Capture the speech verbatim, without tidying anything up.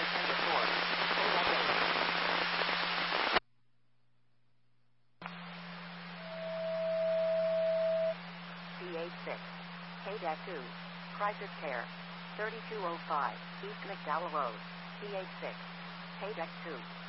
Center four. K-Deck eight. C H six. K-Deck two. Crisis Care. thirty-two oh five. East McDowell Road. C H six. K-Deck two.